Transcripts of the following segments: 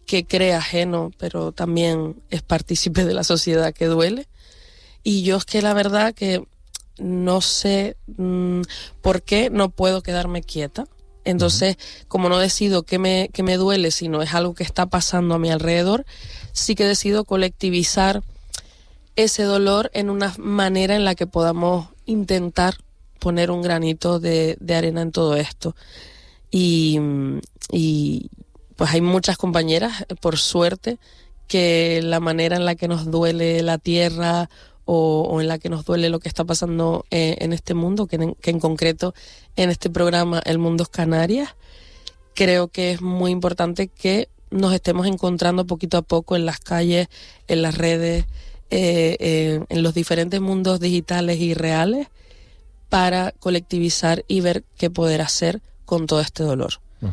que cree ajeno, pero también es partícipe de la sociedad que duele. Y yo es que la verdad que no sé por qué no puedo quedarme quieta. Entonces, como no decido qué me duele, sino es algo que está pasando a mi alrededor, sí que decido colectivizar ese dolor en una manera en la que podamos intentar poner un granito de arena en todo esto. Y pues hay muchas compañeras, por suerte, que la manera en la que nos duele la tierra o en la que nos duele lo que está pasando en este mundo, que en concreto en este programa El Mundo es Canarias, creo que es muy importante que nos estemos encontrando poquito a poco en las calles, en las redes, en los diferentes mundos digitales y reales, para colectivizar y ver qué poder hacer con todo este dolor.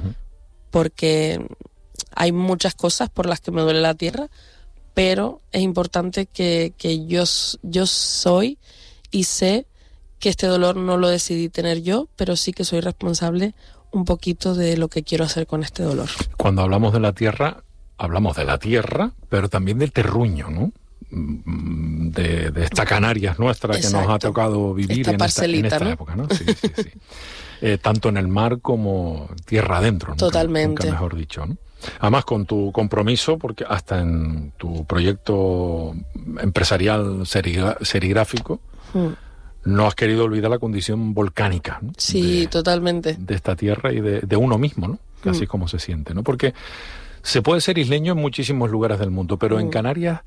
Porque hay muchas cosas por las que me duele la tierra, pero es importante que yo soy y sé que este dolor no lo decidí tener yo, pero sí que soy responsable un poquito de lo que quiero hacer con este dolor. Cuando hablamos de la tierra, pero también del terruño, ¿no? De esta Canarias nuestra. Exacto. Que nos ha tocado vivir en esta época, ¿no? Sí. Tanto en el mar como tierra adentro, ¿no? Totalmente. Nunca mejor dicho, ¿no? Además, con tu compromiso, porque hasta en tu proyecto empresarial serigráfico, no has querido olvidar la condición volcánica, ¿no? Sí, totalmente. De esta tierra y de uno mismo, ¿no? Que así es como se siente, ¿no? Porque se puede ser isleño en muchísimos lugares del mundo, pero en Canarias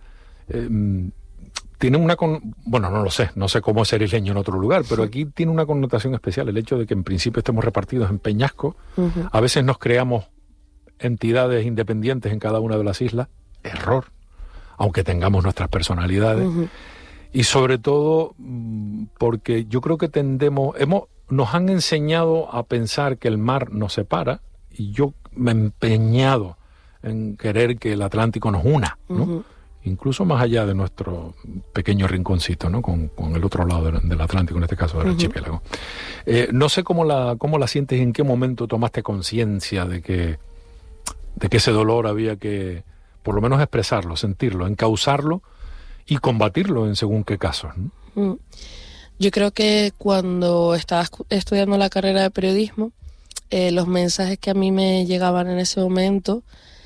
tiene una... Bueno, no sé cómo es ser isleño en otro lugar, pero aquí tiene una connotación especial el hecho de que en principio estemos repartidos en peñascos. A veces nos creamos entidades independientes en cada una de las islas. Error, aunque tengamos nuestras personalidades. Y sobre todo porque yo creo que nos han enseñado a pensar que el mar nos separa, y yo me he empeñado en querer que el Atlántico nos una, ¿no? Incluso más allá de nuestro pequeño rinconcito, ¿no? Con el otro lado del Atlántico, en este caso del archipiélago. No sé cómo la sientes y en qué momento tomaste conciencia de que ese dolor había que, por lo menos, expresarlo, sentirlo, encauzarlo y combatirlo en según qué casos, ¿no? Yo creo que cuando estaba estudiando la carrera de periodismo, los mensajes que a mí me llegaban en ese momento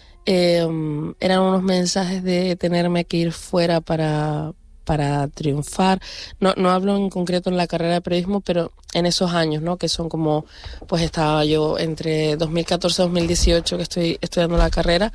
eran unos mensajes de tenerme que ir fuera para triunfar. No hablo en concreto en la carrera de periodismo, pero en esos años, ¿no? Que son como, pues estaba yo entre 2014 y 2018 que estoy estudiando la carrera.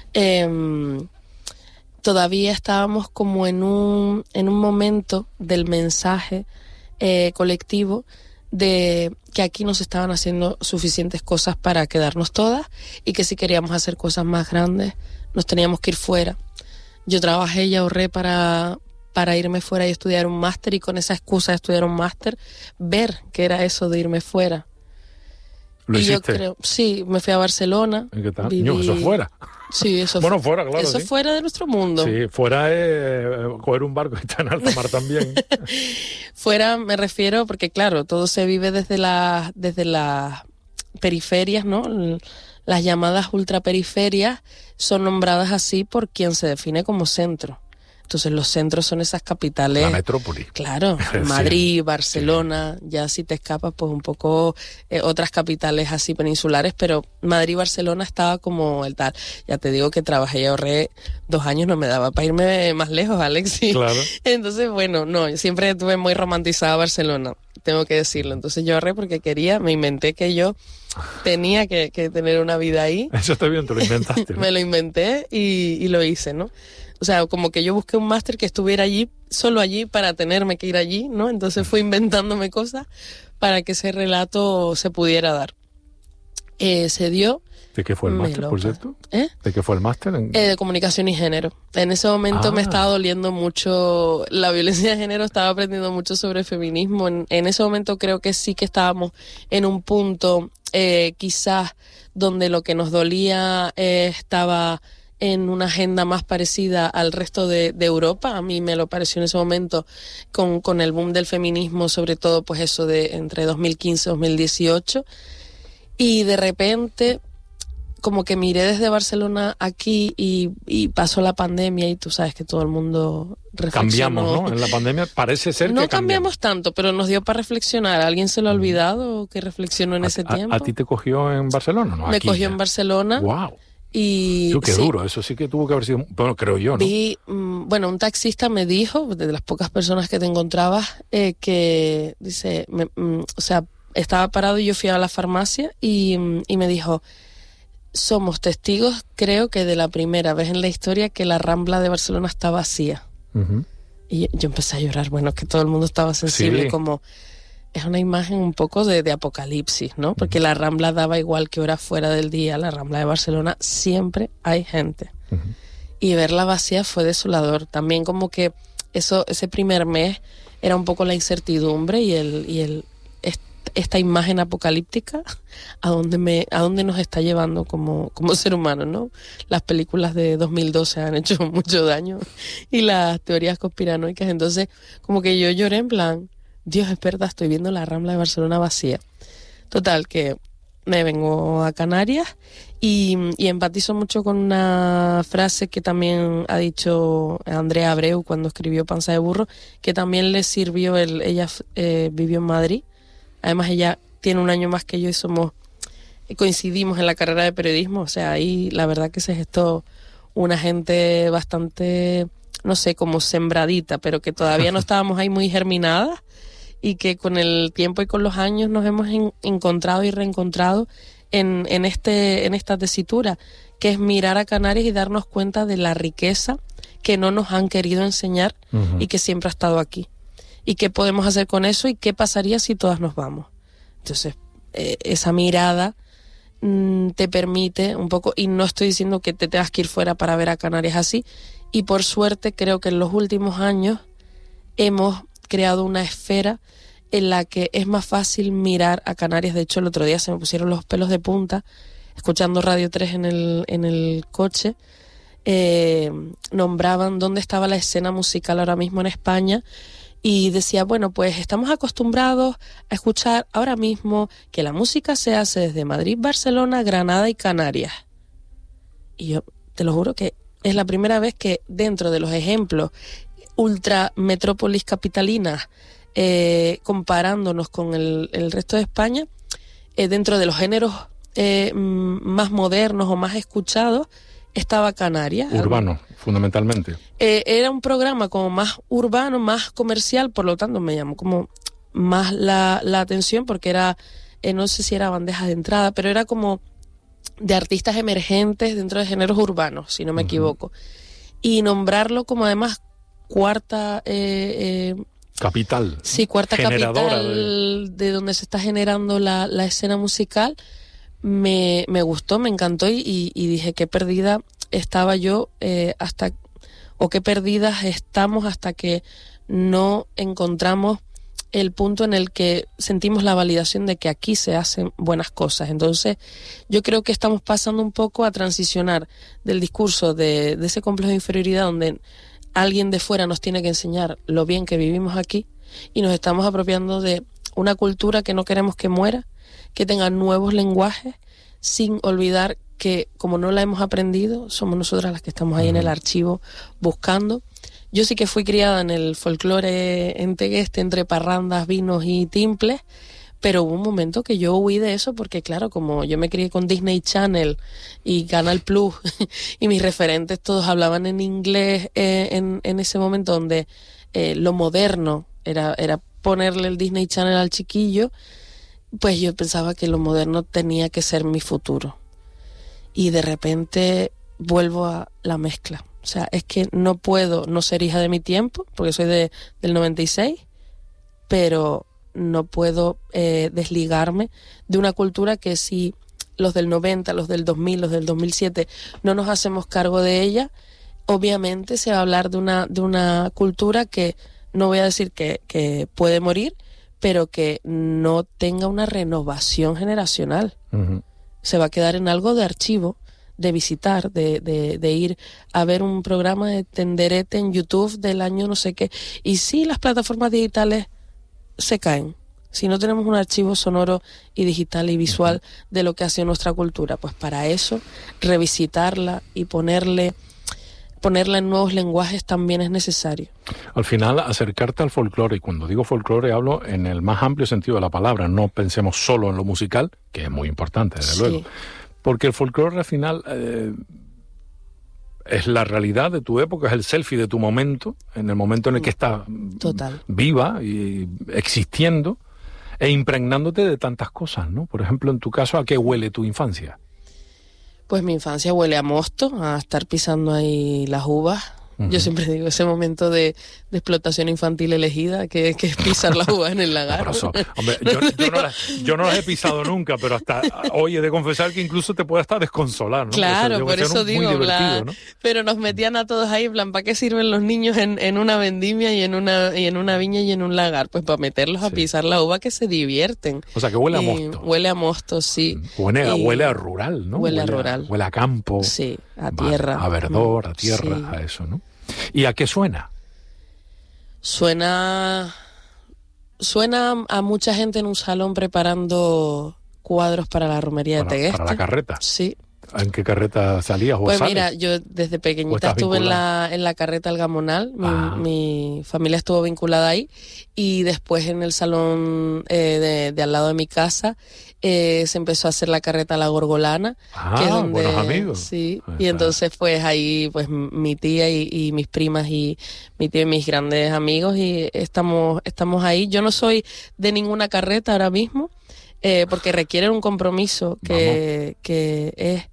Todavía estábamos como en un momento del mensaje colectivo de que aquí no se estaban haciendo suficientes cosas para quedarnos todas, y que si queríamos hacer cosas más grandes nos teníamos que ir fuera. Yo trabajé y ahorré para irme fuera y estudiar un máster, y con esa excusa de estudiar un máster, ver qué era eso de irme fuera. ¿Lo hiciste? Yo creo, sí, me fui a Barcelona. ¿Y qué tal? Eso fuera. Sí, eso bueno, fuera, claro. Eso sí. Fuera de nuestro mundo. Sí, fuera es coger un barco y estar en alta mar también. Fuera me refiero porque, claro, todo se vive desde las periferias, ¿no? Las llamadas ultraperiferias son nombradas así por quien se define como centro. Entonces los centros son esas capitales. La metrópoli. Claro, Madrid, Barcelona, ya si te escapas pues un poco otras capitales así peninsulares, pero Madrid y Barcelona estaba como el tal. Ya te digo que trabajé y ahorré 2 años, no me daba para irme más lejos, Alexis. Claro. Entonces, bueno, no, yo siempre tuve muy romantizada Barcelona, tengo que decirlo. Entonces yo ahorré porque me inventé que yo tenía que tener una vida ahí. Eso está bien, te lo inventaste, ¿no? Me lo inventé y lo hice, ¿no? O sea, como que yo busqué un máster que estuviera allí, solo allí, para tenerme que ir allí, ¿no? Entonces fui inventándome cosas para que ese relato se pudiera dar. Se dio. ¿De qué fue el máster, por cierto? ¿De qué fue el máster? De comunicación y género. En ese momento me estaba doliendo mucho la violencia de género, estaba aprendiendo mucho sobre feminismo. En ese momento creo que sí que estábamos en un punto quizás donde lo que nos dolía estaba en una agenda más parecida al resto de Europa. A mí me lo pareció en ese momento con el boom del feminismo, sobre todo pues eso de entre 2015 y 2018. Y de repente, como que miré desde Barcelona aquí y pasó la pandemia y tú sabes que todo el mundo reflexionó. Cambiamos, ¿no? En la pandemia parece ser no que cambiamos tanto, pero nos dio para reflexionar. ¿A alguien se lo ha olvidado que reflexionó en ese tiempo? ¿A ti te cogió en Barcelona? No, me aquí cogió ya. en Barcelona. ¡Wow! Y Qué sí, duro, eso sí que tuvo que haber sido, bueno, creo yo, ¿no? vi, un taxista me dijo, de las pocas personas que te encontrabas, que dice, o sea, estaba parado y yo fui a la farmacia y me dijo, somos testigos, creo que de la primera vez en la historia que la Rambla de Barcelona está vacía. Uh-huh. Y yo empecé a llorar, bueno, que todo el mundo estaba sensible, Sí. como es una imagen un poco de apocalipsis, ¿no? Porque la Rambla daba igual que hora fuera del día, la Rambla de Barcelona siempre hay gente. Uh-huh. Y verla vacía fue desolador. También como que ese primer mes era un poco la incertidumbre y esta imagen apocalíptica a dónde nos está llevando como ser humano, ¿no? Las películas de 2012 han hecho mucho daño y las teorías conspiranoicas. Entonces, como que yo lloré en plan, Dios, es verdad, estoy viendo la Rambla de Barcelona vacía. Total, que me vengo a Canarias y empatizo mucho con una frase que también ha dicho Andrea Abreu cuando escribió Panza de Burro, que también le sirvió. Ella vivió en Madrid. Además, ella tiene un año más que yo y coincidimos en la carrera de periodismo. O sea, ahí la verdad que se gestó una gente bastante, no sé, como sembradita, pero que todavía no estábamos ahí muy germinadas y que con el tiempo y con los años nos hemos encontrado y reencontrado en esta tesitura, que es mirar a Canarias y darnos cuenta de la riqueza que no nos han querido enseñar uh-huh. y que siempre ha estado aquí. Y qué podemos hacer con eso y qué pasaría si todas nos vamos. Entonces, esa mirada te permite un poco, y no estoy diciendo que te tengas que ir fuera para ver a Canarias así, y por suerte creo que en los últimos años hemos creado una esfera en la que es más fácil mirar a Canarias. De hecho, el otro día se me pusieron los pelos de punta escuchando Radio 3 en el coche. Nombraban dónde estaba la escena musical ahora mismo en España. Y decía, bueno, pues estamos acostumbrados a escuchar ahora mismo que la música se hace desde Madrid, Barcelona, Granada y Canarias. Y yo te lo juro que es la primera vez que dentro de los ejemplos ultra metrópolis capitalinas, comparándonos con el resto de España, dentro de los géneros más modernos o más escuchados, estaba Canarias. Urbano, fundamentalmente. Era un programa como más urbano, más comercial, por lo tanto me llamó como más la atención porque era, no sé si era bandeja de entrada, pero era como de artistas emergentes dentro de géneros urbanos, si no me uh-huh. equivoco. Y nombrarlo como además cuarta... capital. Sí, cuarta generadora capital de donde se está generando la escena musical. Me gustó, me encantó y dije qué perdida estaba yo qué perdidas estamos hasta que no encontramos el punto en el que sentimos la validación de que aquí se hacen buenas cosas. Entonces yo creo que estamos pasando un poco a transicionar del discurso de ese complejo de inferioridad donde alguien de fuera nos tiene que enseñar lo bien que vivimos aquí y nos estamos apropiando de una cultura que no queremos que muera, que tenga nuevos lenguajes, sin olvidar que como no la hemos aprendido, somos nosotras las que estamos ahí en el archivo buscando. Yo sí que fui criada en el folclore en Tegueste, entre parrandas, vinos y timples, pero hubo un momento que yo huí de eso porque, claro, como yo me crié con Disney Channel y Canal Plus y mis referentes todos hablaban en inglés en ese momento donde lo moderno era ponerle el Disney Channel al chiquillo, pues yo pensaba que lo moderno tenía que ser mi futuro. Y de repente vuelvo a la mezcla. O sea, es que no puedo no ser hija de mi tiempo, porque soy del 96, pero no puedo desligarme de una cultura que si los del 90, los del 2000, los del 2007 no nos hacemos cargo de ella, obviamente se va a hablar de una cultura que no voy a decir que puede morir, pero que no tenga una renovación generacional. Uh-huh. Se va a quedar en algo de archivo, de visitar, de ir a ver un programa de tenderete en YouTube del año no sé qué. Y sí, las plataformas digitales se caen, Si no tenemos un archivo sonoro y digital y visual de lo que ha sido nuestra cultura, pues para eso revisitarla y ponerla en nuevos lenguajes también es necesario. Al final, acercarte al folclore, y cuando digo folclore hablo en el más amplio sentido de la palabra, no pensemos solo en lo musical, que es muy importante, desde luego, porque el folclore al final es la realidad de tu época, es el selfie de tu momento, en el momento en el que estás viva y existiendo e impregnándote de tantas cosas, ¿no? Por ejemplo, en tu caso, ¿a qué huele tu infancia? Pues mi infancia huele a mosto, a estar pisando ahí las uvas. Yo siempre digo ese momento de explotación infantil elegida, que es pisar las uvas en el lagar. Hombre, yo no las he pisado nunca, pero hasta hoy he de confesar que incluso te puede hasta desconsolar, ¿no? Claro, por eso digo, ¿no? Pero nos metían a todos ahí, en plan, ¿para qué sirven los niños en una vendimia y en una viña y en un lagar? Pues para meterlos a pisar la uva, que se divierten. O sea, que huele a mosto. Huele a mosto, sí. Huele a rural, ¿no? Huele a rural. Huele a campo. Sí, a tierra. A verdor, a tierra, a eso, ¿no? ¿Y a qué suena? Suena a mucha gente en un salón preparando cuadros para la romería de Tegueste. ¿Para la carreta? Sí. ¿En qué carreta salías o Pues sales? mira, yo desde pequeñita estuve en la carreta El Gamonal, mi familia estuvo vinculada ahí, y después en el salón de al lado de mi casa se empezó a hacer la carreta La Gorgolana, que es donde, buenos amigos. Sí, y entonces pues ahí pues mi tía y mis primas y mi tío y mis grandes amigos, y estamos ahí. Yo no soy de ninguna carreta ahora mismo, porque requieren un compromiso que es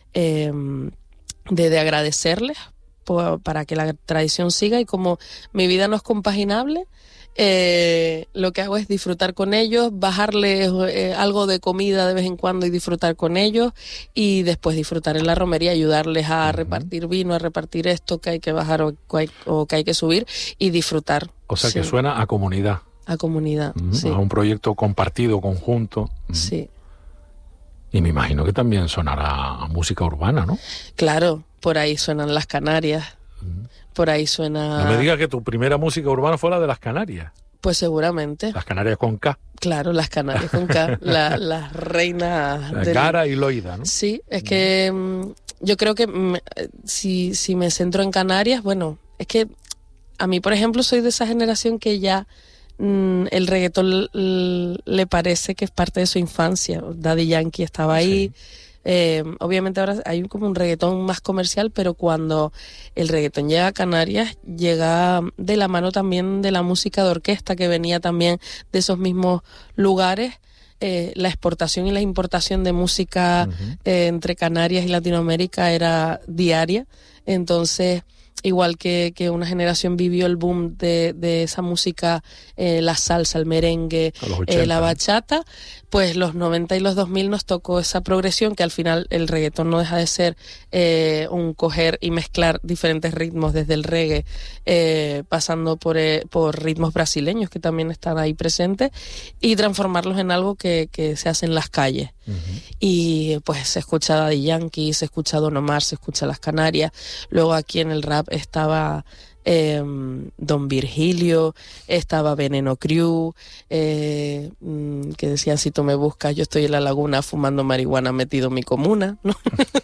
de agradecerles para que la tradición siga, y como mi vida no es compaginable, lo que hago es disfrutar con ellos, bajarles algo de comida de vez en cuando y disfrutar con ellos, y después disfrutar en la romería, ayudarles a repartir vino, a repartir esto que hay que bajar o que hay que subir, y disfrutar. O sea, que suena a comunidad. A comunidad, sí. A un proyecto compartido, conjunto. Sí. Y me imagino que también sonará a música urbana, ¿no? Claro, por ahí suenan las Canarias, por ahí suena... No me digas que tu primera música urbana fue la de las Canarias. Pues seguramente. Las Canarias con K. Claro, las Canarias con K, las reinas... Gara y Loida, ¿no? Sí, es que yo creo que si me centro en Canarias, bueno, es que a mí, por ejemplo, soy de esa generación que ya... el reggaetón le parece que es parte de su infancia. Daddy Yankee estaba ahí. Obviamente ahora hay como un reggaetón más comercial, pero cuando el reggaetón llega a Canarias, llega de la mano también de la música de orquesta, que venía también de esos mismos lugares. La exportación y la importación de música entre Canarias y Latinoamérica era diaria. Entonces, igual que una generación vivió el boom de esa música, la salsa, el merengue, la bachata, pues los 90 y los 2000 nos tocó esa progresión, que al final el reggaetón no deja de ser un coger y mezclar diferentes ritmos, desde el reggae, pasando por ritmos brasileños que también están ahí presentes, y transformarlos en algo que se hace en las calles. Y pues se escucha Daddy Yankee, se escucha Don Omar, se escucha Las Canarias. Luego aquí en el rap estaba Don Virgilio, estaba Veneno Crew, que decían: si tú me buscas, yo estoy en la laguna fumando marihuana metido en mi comuna, ¿no?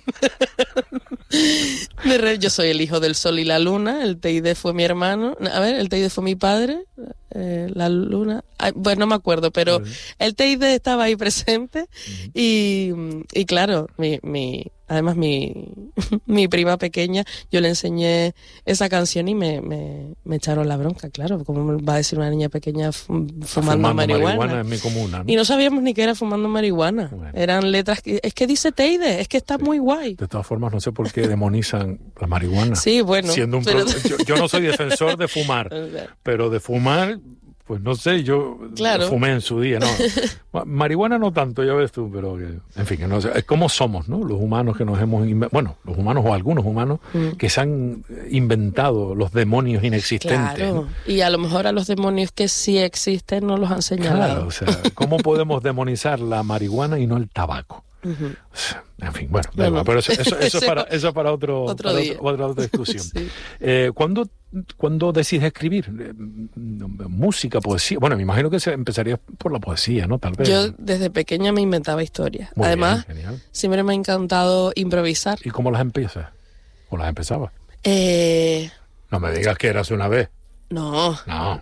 Yo soy el hijo del sol y la luna, el Teide fue mi hermano, el Teide fue mi padre, la luna, bueno, no me acuerdo, pero el Teide estaba ahí presente, y claro, además mi prima pequeña, yo le enseñé esa canción y me echaron la bronca, claro, ¿cómo va a decir una niña pequeña fumando marihuana en mi comuna, ¿no? Y no sabíamos ni qué era fumando marihuana. Bueno. Eran letras es que dice Teide, es que está muy guay. De todas formas, no sé por qué demonizan la marihuana. Sí, bueno. Yo no soy defensor de fumar, pero de fumar, pues no sé, yo fumé en su día, no. Marihuana no tanto, ya ves tú, pero en fin, no sé, es como somos, ¿no? Los humanos que nos hemos los humanos o algunos humanos que se han inventado los demonios inexistentes. Claro, ¿no? Y a lo mejor a los demonios que sí existen no los han señalado. Claro, o sea, ¿cómo podemos demonizar la marihuana y no el tabaco? Uh-huh. En fin, bueno, da igual, pero eso es para otra discusión. Sí. ¿Cuándo decides escribir? ¿Música, poesía? Bueno, me imagino que empezarías por la poesía, ¿no? Tal vez. Yo desde pequeña me inventaba historias. Muy Además, bien, siempre me ha encantado improvisar. ¿Y cómo las empiezas? ¿O las empezabas? No me digas que eras una vez. No,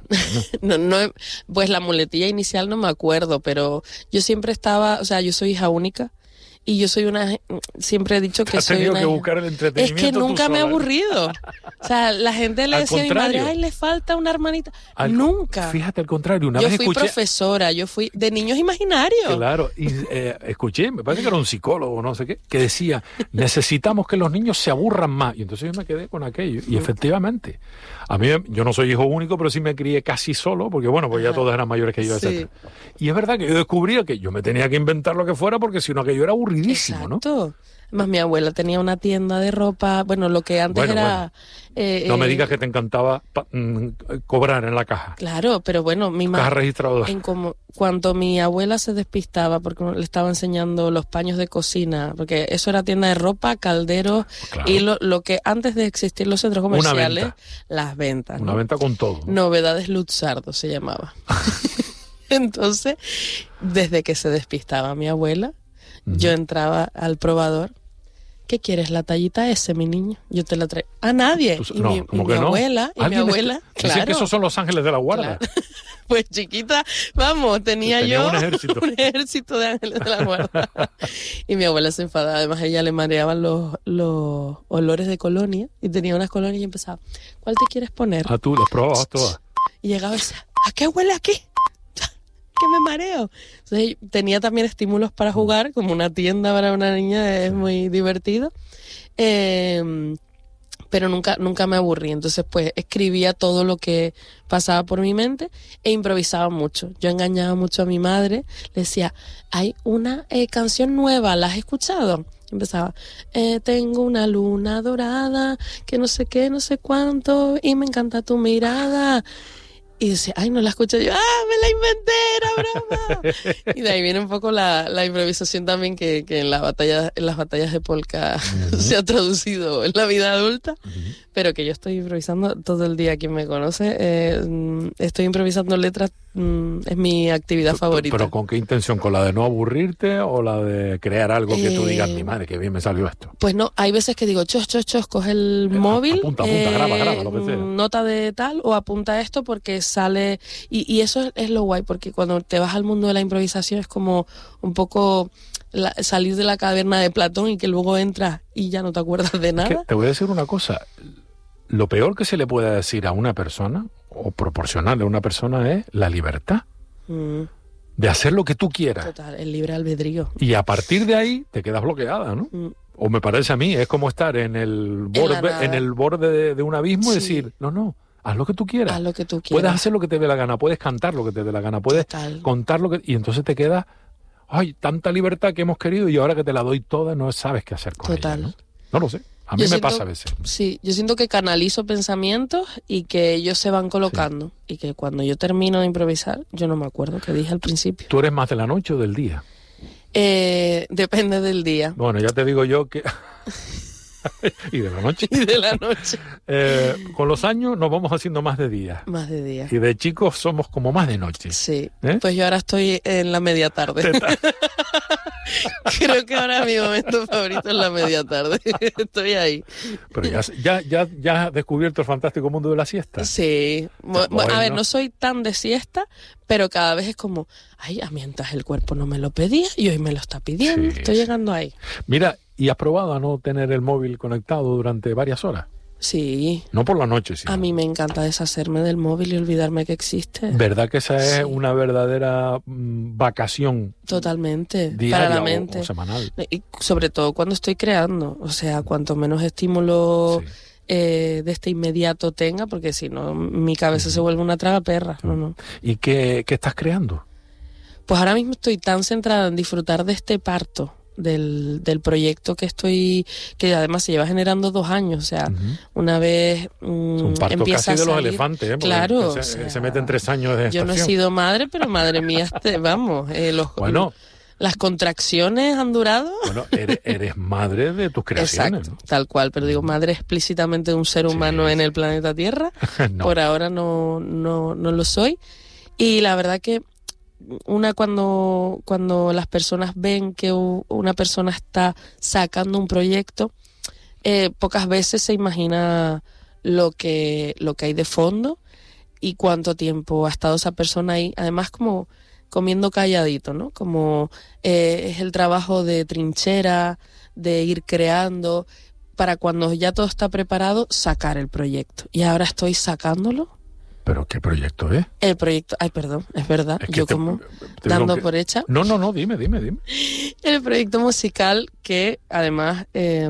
pues la muletilla inicial no me acuerdo, pero yo siempre estaba, o sea, yo soy hija única y yo soy siempre he dicho que soy tenido que buscar el entretenimiento. Es que nunca me he aburrido. O sea, la gente le decía a mi madre, ay, le falta una hermanita. Nunca. Fíjate, al contrario, yo fui profesora, yo fui de niños imaginarios. Claro, y escuché, me parece que era un psicólogo, no sé qué, que decía, necesitamos que los niños se aburran más. Y entonces yo me quedé con aquello. Y efectivamente, a mí, yo no soy hijo único, pero sí me crié casi solo, porque bueno, pues ya todos eran mayores que yo, etc. Y es verdad que yo descubría que yo me tenía que inventar lo que fuera, porque si no aquello era aburridísimo, exacto, ¿no? Además, mi abuela tenía una tienda de ropa, bueno, lo que antes era... no me digas que te encantaba cobrar en la caja. Claro, pero bueno, mi madre... Caja registradora. Cuando mi abuela se despistaba porque le estaba enseñando los paños de cocina, porque eso era tienda de ropa, calderos, claro. Y lo que antes de existir los centros comerciales, las ventas. Una venta con todo. Novedades Lutzardo se llamaba. Entonces, desde que se despistaba mi abuela, yo entraba al probador. ¿Qué quieres, la tallita S, mi niño? Yo te la traigo. A nadie. Y mi abuela, claro. Dicen que esos son los ángeles de la guarda. Claro. Pues chiquita, vamos, tenía yo un ejército de ángeles de la guarda. Y mi abuela se enfadaba. Además, a ella le mareaban los olores de colonia. Y tenía unas colonias y empezaba, ¿cuál te quieres poner? Ah, tú las probabas todas. Y llegaba y decía, ¿a qué huele aquí? Que me mareo. Entonces tenía también estímulos para jugar, como una tienda para una niña, es muy divertido. Pero nunca me aburrí. Entonces, pues, escribía todo lo que pasaba por mi mente e improvisaba mucho. Yo engañaba mucho a mi madre, le decía, hay una canción nueva, ¿la has escuchado? Y empezaba, tengo una luna dorada, que no sé qué, no sé cuánto, y me encanta tu mirada. Y decía, ay, no la escucho yo, me la inventé, era broma. Y de ahí viene un poco la improvisación también que en las batallas de polka se ha traducido en la vida adulta, pero que yo estoy improvisando todo el día. Quien me conoce, estoy improvisando letras, es mi actividad favorita. ¿Pero con qué intención? ¿Con la de no aburrirte o la de crear algo que tú digas, mi madre, qué bien me salió esto? Pues no, hay veces que digo, coge el móvil, apunta, graba, lo que sea. Nota de tal, o apunta esto porque sale, y eso es lo guay, porque cuando te vas al mundo de la improvisación es como un poco salir de la caverna de Platón y que luego entras y ya no te acuerdas de nada. Es que te voy a decir una cosa, lo peor que se le puede decir a una persona, o proporcionarle a una persona, es la libertad. De hacer lo que tú quieras. Total, el libre albedrío. Y a partir de ahí te quedas bloqueada, ¿no? O me parece a mí, es como estar en el borde de un abismo y decir, no, haz lo que tú quieras. Haz lo que tú quieras. Puedes hacer lo que te dé la gana, puedes cantar lo que te dé la gana, puedes contar lo que... Y entonces te queda, ay, tanta libertad que hemos querido y ahora que te la doy toda no sabes qué hacer con ella, ¿no? No lo sé. A mí me pasa a veces. Sí, yo siento que canalizo pensamientos y que ellos se van colocando. Sí. Y que cuando yo termino de improvisar, yo no me acuerdo qué dije al principio. ¿Tú eres más de la noche o del día? Depende del día. Bueno, ya te digo yo que... ¿Y de la noche? Y de la noche. Con los años nos vamos haciendo más de día. Más de día. Y de chicos somos como más de noche. Sí. Pues yo ahora estoy en la media tarde. Creo que ahora mi momento favorito es la media tarde. Estoy ahí. Pero ya has descubierto el fantástico mundo de la siesta. Sí. Bueno, a ver, no soy tan de siesta, pero cada vez es como, ay, mientras el cuerpo no me lo pedía y hoy me lo está pidiendo. Sí, estoy llegando ahí. Mira, ¿y has probado a no tener el móvil conectado durante varias horas? Sí. No por la noche, sí. A mí me encanta deshacerme del móvil y olvidarme que existe. ¿Verdad que esa es una verdadera vacación? Totalmente. Diaria para la mente. O semanal. Y sobre todo cuando estoy creando. O sea, cuanto menos estímulo de este inmediato tenga, porque si no, mi cabeza se vuelve una tragaperra. No. ¿Y qué estás creando? Pues ahora mismo estoy tan centrada en disfrutar de este parto. Del proyecto que además se lleva generando 2 años, o sea, una vez un parto empieza casi a salir, de los elefantes, claro, se meten 3 años de gestación. Yo no he sido madre, pero madre mía, vamos, bueno, las contracciones han durado. Bueno, eres madre de tus creaciones. Exacto, ¿no? tal cual, pero digo madre explícitamente de un ser humano en el planeta Tierra. No. Por ahora no lo soy. Y la verdad que cuando las personas ven que una persona está sacando un proyecto, pocas veces se imagina lo que hay de fondo y cuánto tiempo ha estado esa persona ahí, además como comiendo calladito, ¿no? Como es el trabajo de trinchera, de ir creando, para cuando ya todo está preparado, sacar el proyecto. Y ahora estoy sacándolo. ¿Pero qué proyecto es? El proyecto, ay, perdón, es verdad, Es que yo como dando por hecha. No, dime. El proyecto musical que además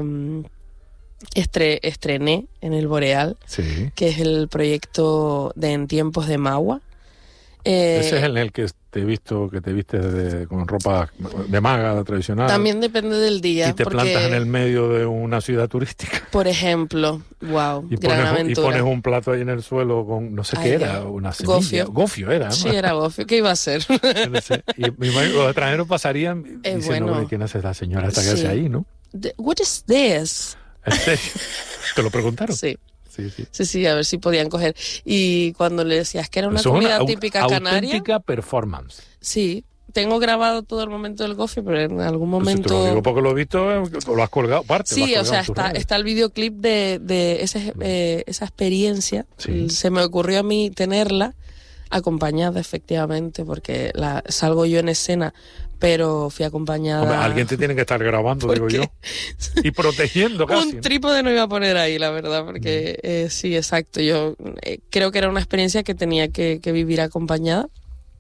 estrené en el Boreal, Sí. que es el proyecto de En Tiempos de Magua. Ese es en el que te he visto que te vistes con ropa de maga tradicional. También depende del día. Y te porque, plantas en el medio de una ciudad turística. Por ejemplo, wow, Y gran pones aventura. un plato ahí en el suelo con, no sé Ay, qué era, Dios. una semilla. Gofio era, ¿no? Sí, era gofio. ¿Qué iba a ser? No sé. Y me imagino, los extranjeros pasarían diciendo, bueno. ¿quién es esa señora esta que Sí. hace ahí, no? What is this? ¿En serio? ¿Te lo preguntaron? Sí. Sí. Sí, a ver si podían coger. Y cuando le decías que era una Eso comida es típica canaria. Auténtica performance. Sí, tengo grabado todo el momento del gofio, pero en algún Pues si te momento... lo digo porque lo he visto, o lo has colgado, parte. Sí, o sea, está el videoclip de esa experiencia. Sí. Se me ocurrió a mí tenerla acompañada, efectivamente, porque salgo yo en escena, pero fui acompañada... Hombre, alguien te tiene que estar grabando, digo yo. Y protegiendo casi. Un trípode no iba a poner ahí, la verdad, porque sí, exacto. Yo creo que era una experiencia que tenía que vivir acompañada.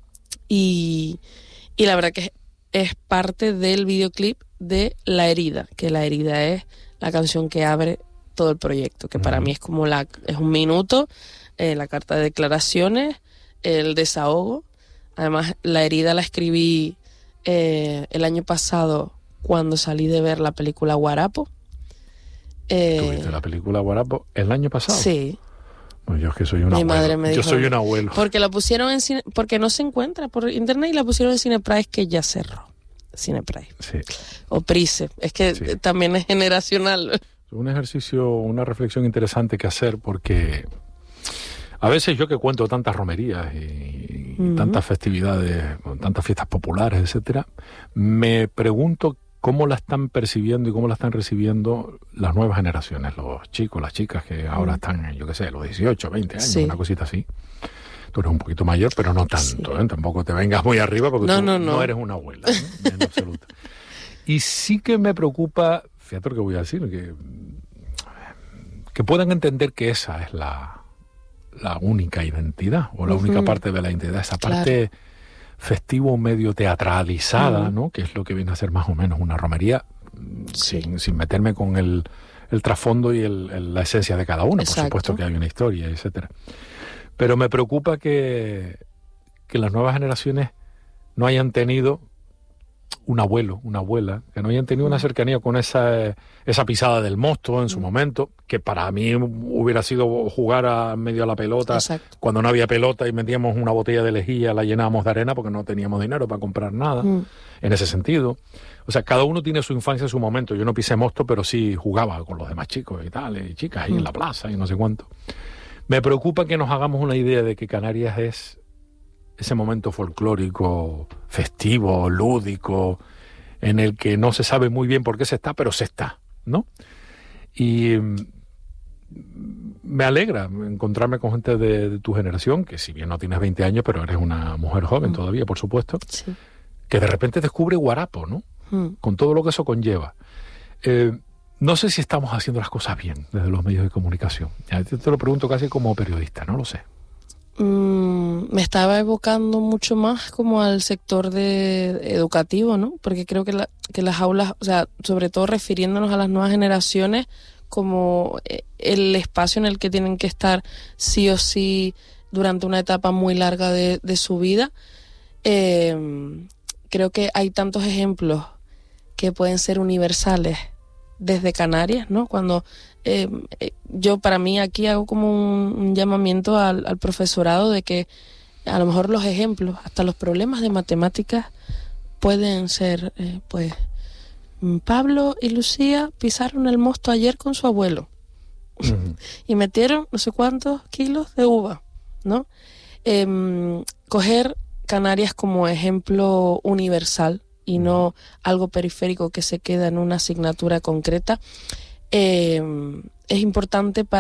Y la verdad que es parte del videoclip de La Herida, que La Herida es la canción que abre todo el proyecto, que para mí es como es un minuto, la carta de declaraciones, el desahogo. Además, La Herida la escribí el año pasado cuando salí de ver la película Guarapo. ¿Tuviste la película Guarapo el año pasado? Sí. Pues yo es que soy un Mi abuelo. madre me dijo, yo soy un abuelo. Porque la pusieron en cine, porque no se encuentra por internet y la pusieron en Cineprice, que ya cerró. Cineprice. Sí. O Price. Es que Sí. también es generacional. Un ejercicio, una reflexión interesante que hacer, porque a veces yo que cuento tantas romerías y tantas festividades, tantas fiestas populares, etcétera, me pregunto cómo la están percibiendo y cómo la están recibiendo las nuevas generaciones, los chicos, las chicas que ahora están, yo qué sé, los 18, 20 años, Sí. una cosita así. Tú eres un poquito mayor, pero no tanto, ¿eh? Tampoco te vengas muy arriba porque tú no eres una abuela, ¿no? En absoluto. Y sí que me preocupa, fíjate lo que voy a decir, que puedan entender que esa es la única identidad, o la única parte de la identidad, esa parte festivo medio teatralizada, ¿no? Que es lo que viene a ser más o menos una romería, sin meterme con el trasfondo y la esencia de cada uno. Exacto. Por supuesto que hay una historia, etcétera. Pero me preocupa que las nuevas generaciones no hayan tenido un abuelo, una abuela, que no hayan tenido una cercanía con esa pisada del mosto en su momento, que para mí hubiera sido jugar a medio a la pelota. Exacto. Cuando no había pelota y metíamos una botella de lejía, la llenábamos de arena porque no teníamos dinero para comprar nada, en ese sentido. O sea, cada uno tiene su infancia, su momento. Yo no pisé mosto, pero sí jugaba con los demás chicos y tal, y chicas ahí en la plaza y no sé cuánto. Me preocupa que nos hagamos una idea de que Canarias es ese momento folclórico, festivo, lúdico, en el que no se sabe muy bien por qué se está, pero se está, ¿no? Y me alegra encontrarme con gente de tu generación, que si bien no tienes 20 años, pero eres una mujer joven todavía, por supuesto, Sí. que de repente descubre Guarapo, ¿no? Con todo lo que eso conlleva. No sé si estamos haciendo las cosas bien desde los medios de comunicación. Ya te lo pregunto casi como periodista, no lo sé. Me estaba evocando mucho más como al sector educativo, ¿no? Porque creo que las aulas, o sea, sobre todo refiriéndonos a las nuevas generaciones, como el espacio en el que tienen que estar sí o sí durante una etapa muy larga de su vida. Creo que hay tantos ejemplos que pueden ser universales desde Canarias, ¿no? Cuando yo para mí aquí hago como un llamamiento al profesorado de que a lo mejor los ejemplos, hasta los problemas de matemáticas, pueden ser, pues, Pablo y Lucía pisaron el mosto ayer con su abuelo y metieron no sé cuántos kilos de uva, ¿no? Coger Canarias como ejemplo universal y no algo periférico que se queda en una asignatura concreta, es importante para